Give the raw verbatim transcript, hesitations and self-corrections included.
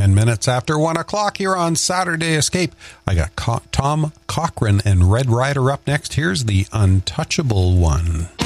ten minutes after one o'clock here on Saturday Escape. I got Co- Tom Cochrane and Red Rider up next. Here's the Untouchable One.